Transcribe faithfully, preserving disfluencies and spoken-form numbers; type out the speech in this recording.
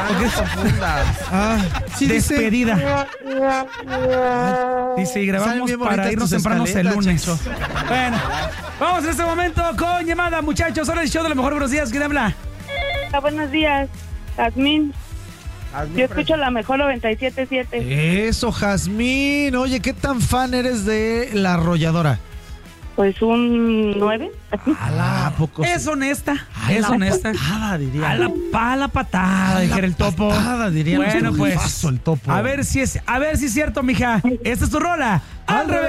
no te confundas. Ah, sí, Despedida. Dice, y grabamos para irnos tempranos el lunes. Chencho. Bueno, vamos en este momento con llamada, muchachos. Ahora el show de lo mejor. Buenos días, ¿quién habla? Hola, buenos días, Jazmín. Yo escucho la mejor noventa y siete punto siete. Eso, Jazmín. Oye, ¿qué tan fan eres de La Arrolladora? Pues un nueve. ¿A poco? Es honesta, A es la honesta. patada, diría. A la, a la patada, A dijera la el topo. patada, diría bueno, nuestro pues. jefazo, el topo. A ver si es, a ver si es cierto, mija. Esta es tu rola. Al revés.